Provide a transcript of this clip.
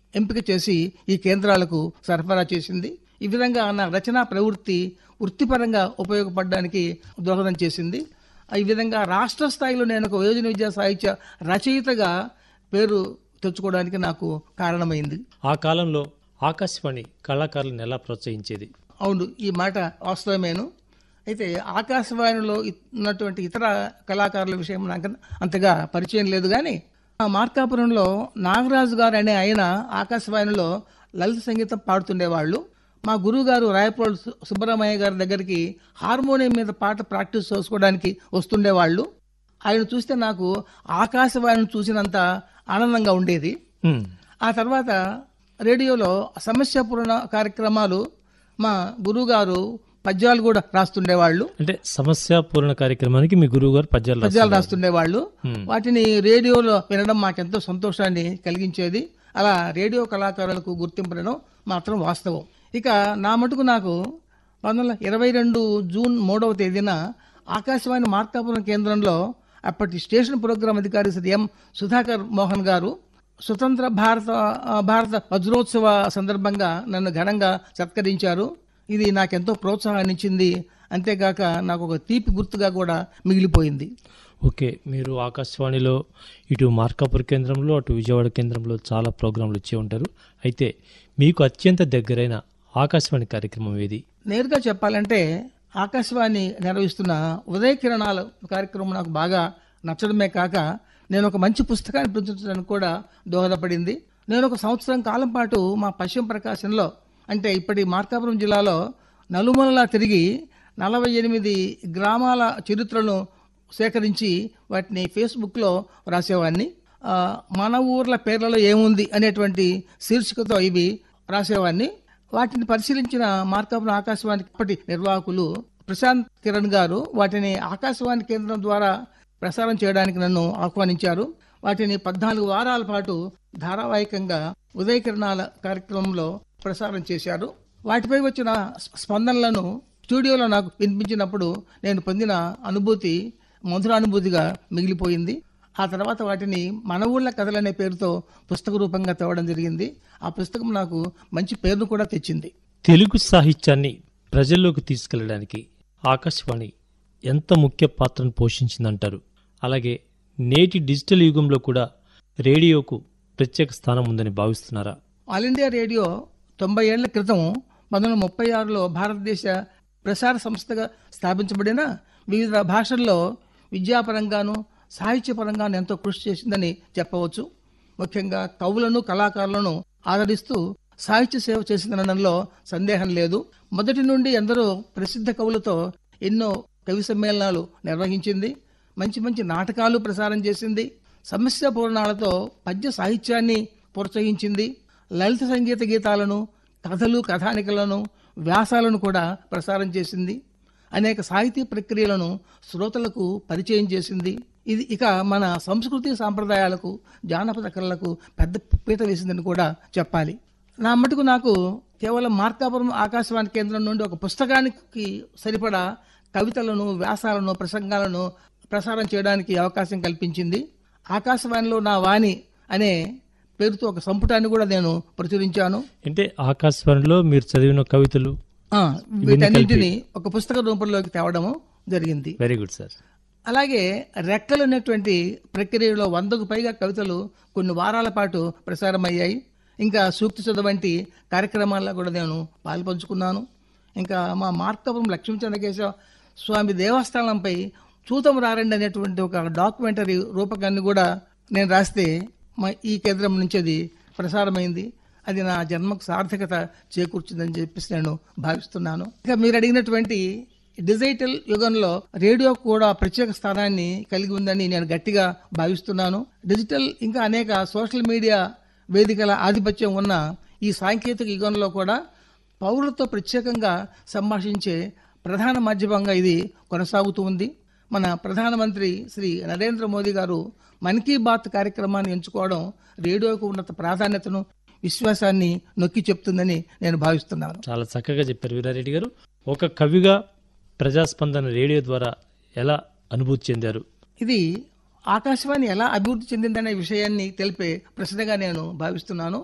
ఎంపిక చేసి ఈ కేంద్రాలకు సరఫరా చేసింది. ఈ విధంగా నా రచనా ప్రవృత్తి వృత్తిపరంగా ఉపయోగపడడానికి దోహదం చేసింది. ఈ విధంగా రాష్ట్ర స్థాయిలో నేను ఒక యోజన విద్యా సాహిత్య రచయితగా పేరు తెచ్చుకోవడానికి నాకు కారణమైంది. ఆ కాలంలో ఆకాశవాణి కళాకారులను ఎలా ప్రోత్సహించేది? అవును, ఈ మాట వాస్తవమేను. అయితే ఆకాశవాణిలో ఉన్నటువంటి ఇతర కళాకారుల విషయం నాకు అంతగా పరిచయం లేదు. కానీ మార్కాపురంలో నాగరాజు గారు అనే ఆయన ఆకాశవాణిలో లలిత సంగీతం పాడుతుండేవాళ్ళు. మా గురువు గారు రాయపూడి సుబ్బరామయ్య గారి దగ్గరికి హార్మోనియం మీద పాట ప్రాక్టీస్ చేసుకోవడానికి వస్తుండేవాళ్ళు. ఆయన చూస్తే నాకు ఆకాశవాణిని చూసినంత ఆనందంగా ఉండేది. ఆ తర్వాత రేడియోలో సమస్యాపూర్ణ కార్యక్రమాలు మా గురువు గారు పద్యాలు కూడా రాస్తుండేవాళ్ళు. అంటే సమస్యాపూర్ణ కార్యక్రమానికి మీ గురువు గారు పద్యాలు రాస్తుండేవాళ్ళు. వాటిని రేడియోలో వినడం మాకెంతో సంతోషాన్ని కలిగించేది. అలా రేడియో కళాకారులకు గుర్తింపడం మాత్రం వాస్తవం. ఇక నా మటుకు నాకు 1922 జూన్ 3వ తేదీన ఆకాశవాణి మార్కాపురం కేంద్రంలో అప్పటి స్టేషన్ ప్రోగ్రాం అధికారి శ్రీ ఎం సుధాకర్ మోహన్ గారు స్వతంత్ర భారత వజ్రోత్సవ సందర్భంగా నన్ను ఘనంగా సత్కరించారు. ఇది నాకెంతో ప్రోత్సాహాన్ని ఇచ్చింది. అంతేగాక నాకు ఒక తీపి గుర్తుగా కూడా మిగిలిపోయింది. ఓకే, మీరు ఆకాశవాణిలో ఇటు మార్కాపూర్ కేంద్రంలో అటు విజయవాడ కేంద్రంలో చాలా ప్రోగ్రాంలు ఇచ్చే ఉంటారు. అయితే మీకు అత్యంత దగ్గరైన ఆకాశవాణి కార్యక్రమం ఏది? నేరుగా చెప్పాలంటే ఆకాశవాణి నిర్వహిస్తున్న ఉదయ కిరణాల కార్యక్రమం నాకు బాగా నచ్చడమే కాక నేను ఒక మంచి పుస్తకాన్ని ప్రచురించడానికి కూడా దోహదపడింది. నేను ఒక సంవత్సరం కాలం పాటు మా పశ్చిమ ప్రకాశంలో అంటే ఇప్పటి మార్కాపురం జిల్లాలో నలుమూలలా తిరిగి 48 గ్రామాల చరిత్రను సేకరించి వాటిని ఫేస్బుక్లో రాసేవాడిని. మన ఊర్ల పేర్లలో ఏముంది అనేటువంటి శీర్షికతో ఇవి రాసేవాడిని. వాటిని పరిశీలించిన మార్కాపురం ఆకాశవాణి ఇప్పటి నిర్వాహకులు ప్రశాంత్ కిరణ్ గారు వాటిని ఆకాశవాణి కేంద్రం ద్వారా ప్రసారం చేయడానికి నన్ను ఆహ్వానించారు. వాటిని 14 వారాల పాటు ధారావాహికంగా ఉదయ కిరణాల కార్యక్రమంలో ప్రసారం చేశారు. వాటిపై వచ్చిన స్పందనలను స్టూడియోలో నాకు వినిపించినప్పుడు నేను పొందిన అనుభూతి మధురానుభూతిగా మిగిలిపోయింది. ఆ తర్వాత వాటిని మన ఊళ్ళ కథలనే పేరుతో పుస్తక రూపంగా తేవడం జరిగింది. ఆ పుస్తకం నాకు మంచి పేరును కూడా తెచ్చింది. తెలుగు సాహిత్యాన్ని ప్రజల్లోకి తీసుకెళ్లడానికి ఆకాశవాణి ఎంత ముఖ్య పాత్రను పోషించిందంటారు? అలాగే నేటి డిజిటల్ యుగంలో కూడా రేడియోకు ప్రత్యేక స్థానం ఉందని భావిస్తున్నారా? ఆల్ ఇండియా రేడియో 90 ఏళ్ల క్రితం 1936లో భారతదేశ ప్రసార సంస్థగా స్థాపించబడిన వివిధ భాషల్లో విద్యాపరంగాను సాహిత్యపరంగాను ఎంతో కృషి చేసిందని చెప్పవచ్చు. ముఖ్యంగా కవులను కళాకారులను ఆదరిస్తూ సాహిత్య సేవ చేసిందనడంలో సందేహం లేదు. మొదటి నుండి ఎందరో ప్రసిద్ధ కవులతో ఎన్నో కవి సమ్మేళనాలు నిర్వహించింది. మంచి మంచి నాటకాలు ప్రసారం చేసింది. సమస్య పూర్ణాలతో పద్య సాహిత్యాన్ని ప్రోత్సహించింది. లలిత సంగీత గీతాలను, కథలు, కథానికలను, వ్యాసాలను కూడా ప్రసారం చేసింది. అనేక సాహితీ ప్రక్రియలను శ్రోతలకు పరిచయం చేసింది. ఇది ఇక మన సంస్కృతి సాంప్రదాయాలకు, జానపద కళలకు పెద్ద పీట వేసిందని కూడా చెప్పాలి. నా మటుకు నాకు కేవలం మార్కాపురం ఆకాశవాణి కేంద్రం నుండి ఒక పుస్తకానికి సరిపడా కవితలను, వ్యాసాలను, ప్రసంగాలను ప్రసారం చేయడానికి అవకాశం కల్పించింది. ఆకాశవాణిలో నా వాణి అనే పేరుతో ఒక సంపుటాన్ని కూడా నేను ప్రచురించాను. అంటే ఆకాశవాణిలో మీరు చదివిన కవితలు వీటన్నింటినీ ఒక పుస్తక రూపంలోకి తేవడము జరిగింది. Very good sir. అలాగే రెక్కలు అనేటువంటి ప్రక్రియలో 100కు పైగా కవితలు కొన్ని వారాల పాటు ప్రసారమయ్యాయి. ఇంకా సూక్తి చదువు వంటి కార్యక్రమాల్లో కూడా నేను పాల్పంచుకున్నాను. ఇంకా మా మార్కాపురం లక్ష్మీచంద్రకేశవ స్వామి దేవస్థానంపై చూతం రారండి అనేటువంటి ఒక డాక్యుమెంటరీ రూపకాన్ని కూడా నేను రాస్తే ఈ కేంద్రం నుంచి అది ప్రసారమైంది. అది నా జన్మకు సార్థకత చేకూర్చిందని చెప్పేసి నేను భావిస్తున్నాను. ఇక మీరు అడిగినటువంటి డిజిటల్ యుగంలో రేడియో కూడా ప్రత్యేక స్థానాన్ని కలిగి ఉందని నేను గట్టిగా భావిస్తున్నాను. డిజిటల్ ఇంకా అనేక సోషల్ మీడియా వేదికల ఆధిపత్యం ఉన్న ఈ సాంకేతిక యుగంలో కూడా పౌరులతో ప్రత్యేకంగా సంభాషించే ప్రధాన మాధ్యమంగా ఇది కొనసాగుతూ ఉంది. మన ప్రధానమంత్రి శ్రీ నరేంద్ర మోదీ గారు మన్ కీ బాత్ కార్యక్రమాన్ని ఎంచుకోవడం రేడియోకు ఉన్నత ప్రాధాన్యతను, విశ్వాసాన్ని నొక్కి చెప్తుందని నేను భావిస్తున్నాను. చాలా చక్కగా చెప్పారు వీరారెడ్డి గారు. ఒక కవిగా ప్రజాస్పందన రేడియో ద్వారా ఎలా అనుభూతి చెందారు? ఇది ఆకాశవాణి ఎలా అభివృద్ధి చెందిందనే విషయాన్ని తెలిపే ప్రశ్నగా నేను భావిస్తున్నాను.